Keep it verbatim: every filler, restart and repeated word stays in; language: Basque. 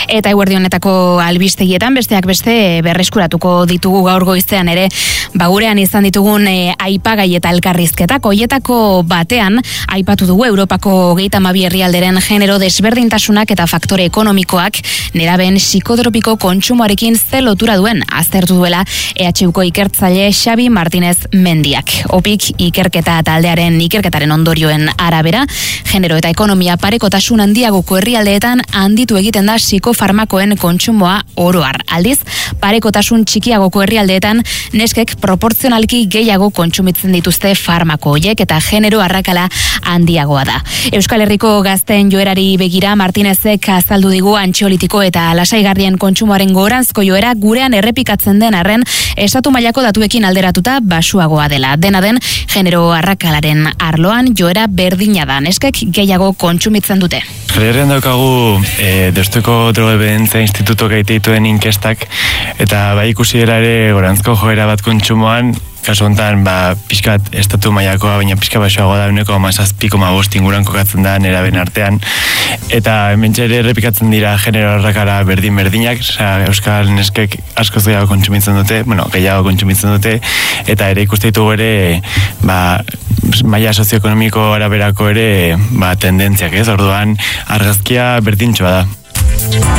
Eta eguerdi honetako albistegietan besteak beste berreskuratuko ditugu gaur goizean ere, bagurean izan ditugun e, aipagai eta elkarrizketak. Hoietako batean aipatu dugu Europako hogeita hamabi herrialderen genero desberdintasunak eta faktore ekonomikoak neraben psikotropiko kontsumoarekin ze lotura duen aztertu duela E H Uko ikertzaile Xabi Martinez Mendiak. Opik ikerketa taldearen ikerketaren ondorioen arabera, genero eta ekonomia parekotasun handiagoko herrialdeetan handitu egiten da psikofarmakoen kontsumoa oro har. Aldiz, parekotasun txikiagoko herrialdeetan neskek proportzionalki gehiago kontsumitzen dituzte farmako hoiek eta genero arrakala handiagoa da. Euskal Herriko gazteen joerari begira Martinezek azaldu digu antxolitiko eta lasaigarrien kontsumoaren goranzko joera gurean errepikatzen den arren estatu mailako datuekin alderatuta basuagoa dela. Dena den, genero arrakalaren arloan joera berdina da. Neskek gehiago kontsumitzen dute. Jarriaren daukagu e, Deustuko Drogebentzia Institutok egiteituen inkestak eta bai ikusi dela ere gorantzko joera bat kontsumoan, kasu honetan, ba, pixkat estatu mailakoa, baina pixka basoagoa da, uneko hamazazpi koma bost inguruan kokatzen da neraben artean. Eta hementxe ere errepikatzen dira genero arrakala berdin-berdinak, euskal neskek askoz gehiago kontsumitzen dute, bueno, gehiago kontsumitzen dute, eta ere ikuste ditugu ere, ba, maila sozioekonomiko araberako ere, ba, tendentziak, ez? Orduan, argazkia berdintxoa da.